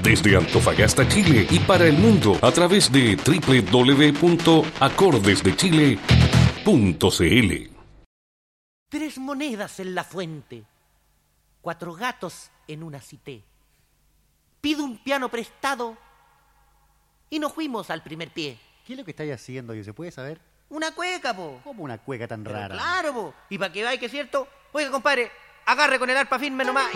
desde Antofagasta, Chile y para el mundo a través de www.acordesdechile.cl. 3 monedas en la fuente, 4 gatos en una cité. Pido un piano prestado y nos fuimos al primer pie. ¿Qué es lo que estáis haciendo? ¿Se puede saber? Una cueca, po. ¿Cómo una cueca tan Pero rara? claro, po. Y para que veáis que es cierto, oiga, compadre, agarre con el arpa firme nomás.